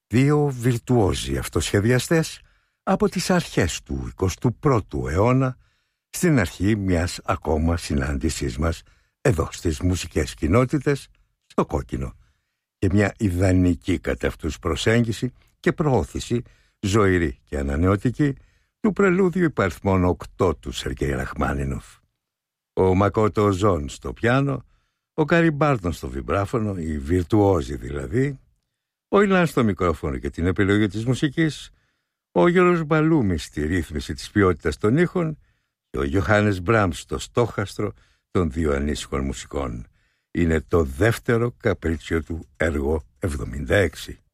Δύο βιρτουόζοι αυτοσχεδιαστές από τις αρχές του 21ου αιώνα, στην αρχή μιας ακόμα συνάντησής μας εδώ στις μουσικές κοινότητες, στο Κόκκινο, και μια ιδανική κατ' αυτούς προσέγγιση και προώθηση ζωηρή και ανανεωτική του πρελούδιου υπαριθμών 8 του Σεργέη Ραχμάνινοφ. Ο Μακότο Ζων στο πιάνο, ο Γκάρι Μπάρτον στο βιμπράφωνο, οι βιρτουόζοι δηλαδή, ο Ιλάν στο μικρόφωνο και την επιλογή της μουσικής, ο Γιώργος Μπαλούμης στη ρύθμιση της ποιότητας των ήχων και ο Γιωχάννης Μπραμς στο στόχαστρο των δύο ανήσυχων μουσικών. Είναι το δεύτερο καπρίτσιο του έργο 76.